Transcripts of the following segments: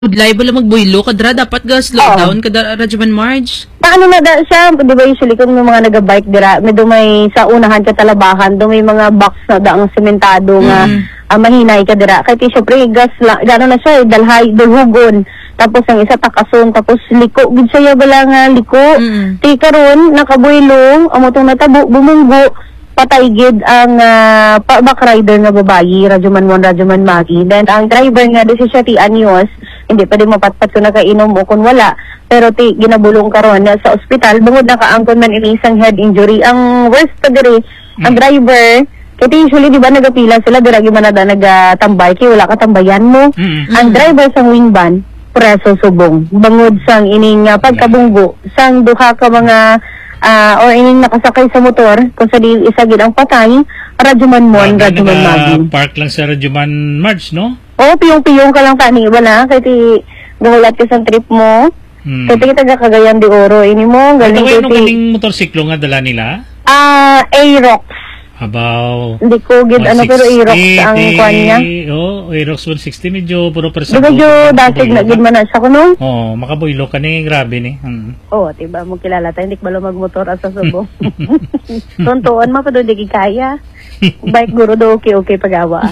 Udlay bala magbuylo kadra dapat ga slow Oo. down kada Rajaman Marge. Paano na da siya, di ba usually kung may mga nagabike dira, may dumay sa unahan ka talabakan, dumay mga box na da ang sementado nga mahinay ka dira. Kaya syempre gas lang, gano'n na siya, dalhay, dulhugon. Tapos ang isa takason, tapos liko, gid siya bala nga liko. Ti karon nakabuylo, amo tong natabo, bumunggo, patay gid ang back rider nga babayi, Rajuman 1, Rajuman Magi. Then ang driver nga di siya ti anyos, hindi pa din mapatpat kung nakainom o kung wala. Pero ti ginabulong karon na sa ospital, bungod nakaangkon man ini isang head injury. Ang worst pa diri, ang driver, kasi usually di ba nagapila sila, diragi man na nagatambay, kaya wala katambayan mo. Ang driver sang wing van, preso subong. Bangod sang ining pagkabunggo, sang duha ka mga or ining nakasakay sa motor, kung sa di isa gid ang patay, Rajuman Mon, Rajuman Magi. Park lang sa Rajuman Marge, no? Oo, piyong-piyong ka lang tani, wala, kaya ti gulat ka sa trip mo. Kaya ti taga Cagayan de Oro, ini mo, galing Ito kaya kayo kaning motorsiklo nga dala nila? Aerox. About Hindi ko gid ano, pero Aerox ang kwan niya. Oh, Aerox 160 medyo puro Di ba jo dasig na gid man na siya kuno? Oo, makabuylo ka ni, grabe ni. Oo, diba mo kilala tayo, hindi ko balo magmotor asa subong. Tontoon ma pa do di kaya. Bike guro do okay pagawa.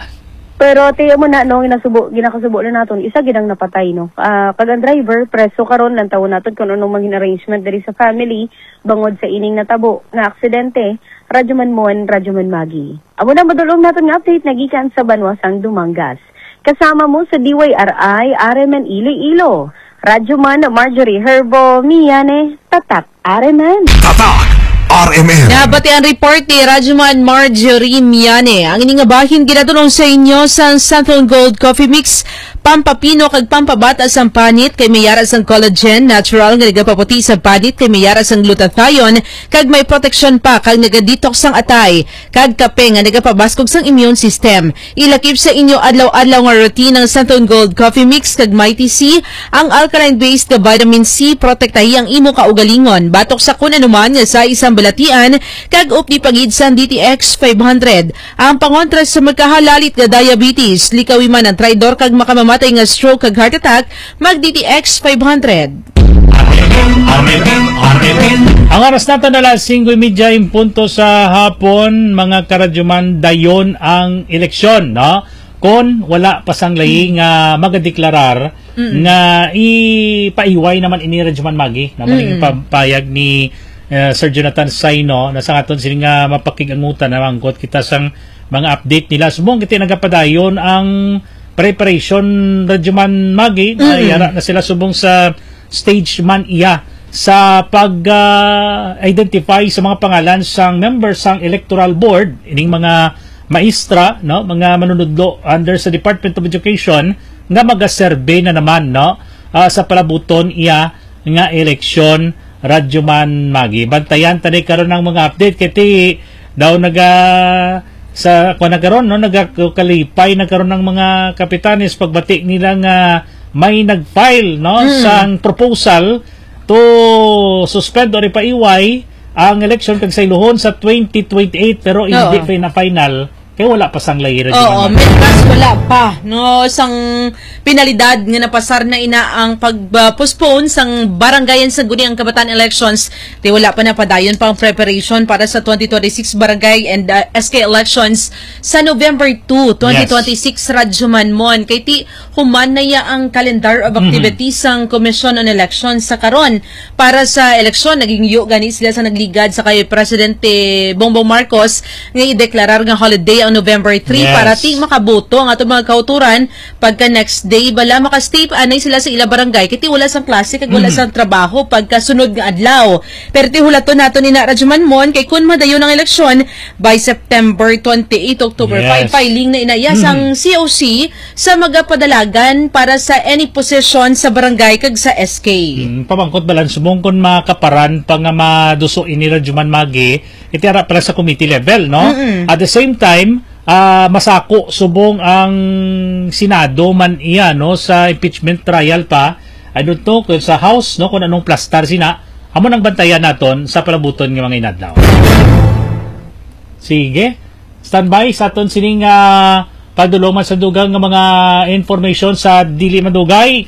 Pero tiyo mo na no ginakasubo na naton isa gid ang napatay no. Kag ang driver preso karon lang tawo naton kun anong maging arrangement diri sa family bangod sa ining natabo nga aksidente. Rajuman Mon, Rajuman Magi. Amo na madulong naton nga update nagikan sa Banwasang Dumangas. Kasama mo sa DYRI Areman Iloilo. Rajuman Marjorie Herbo Miyane Tatak Areman. Tatak RMN. Nabati ang report ni Rajuman Marjorie Miane. Ang iningabahin ginatulong sa inyo sa Santon Gold Coffee Mix, pampapino kag pampabata sang panit kay may yara sang collagen, natural nga nagapaputi sa panit kay may yara sang glutathione, kag may protection pa kag nagadetox sang atay, kag kape nga nagapabaskog sang immune system. Ilakip sa inyo adlaw-adlaw nga routine ng Santon Gold Coffee Mix kag Mighty C, ang alkaline-based nga vitamin C protektahi ang imo kaugalingon. Batok sa kun anuman nga sa isang balatian kag updi pagid sa DTX 500. Ang pangontra sa magkahalalit nga diabetes, likawi man ang traidor kag makamamatay nga stroke kag heart attack, mag DTX 500. Ang oras natin na alas 5:30 punto sa hapon, mga karadyoman, dayon ang eleksyon, no? Kung wala pa sang layi nga magadeklarar nga ipaiway naman ini Rajuman Magi, naman ipapayag ni Sir Jonathan Saino na sa aton sila nga mapakigangutan na mangkot kita sang mga update nila. Sumong kita nagapadayon ang preparation Rajuman Magi, yara na sila subong sa stage man iya sa pag-identify sa mga pangalan sang members sang electoral board, ining mga maestra, no, mga manunudlo under sa Department of Education nga magasurvey na naman, no, sa palabuton iya nga eleksyon Rajuman Magi. Bantayan tanay karon ng mga update kiti daw sa kung nagkaroon, no, nagkalipay nagkaroon ng mga kapitanes pagbati nila nga may nag-file, no, sang proposal to suspend or ipaiway ang election kag sa iluhon sa 2028 pero hindi na final kaya wala pa sang layi. Oo, medras wala pa. No, sang penalidad nga napasar na ina ang pag-postpone sang barangayan sa Guniang Kabataan elections. Di wala pa napadayon pang preparation para sa 2026 barangay and SK elections sa November 2, 2026 Rajuman Mon. Kay ti human na ya ang calendar of activities sang Commission on Elections sa karon para sa eleksyon. Naging yu gani sila sa nagligad sa kay Presidente Bongbong Marcos nga ideklarar nga holiday ang November 3 para ti makaboto ang atong mga kauturan pagka next day bala makastay anay sila sa ila barangay kiti wala sang klase kag wala sang trabaho pagka sunod nga adlaw. Pero ti hulaton nato ni Rajuman Mon kay kun madayon ang eleksyon by September 28 October 5 filing na inaya sang COC sa magapadalagan para sa any position sa barangay kag sa SK. Pamangkot balan sumong kun makaparan pa nga maduso ini Rajuman Magi itira para sa committee level, no? At the same time masako subong ang Senado man iya, no, sa impeachment trial pa. I don't know kung sa House, no, kung anong plastar sina. Amo nang bantayan naton sa palabuton ng mga inadlaw. Sige. Standby sa aton sining padulong man sa dugang nga mga information sa dili madugay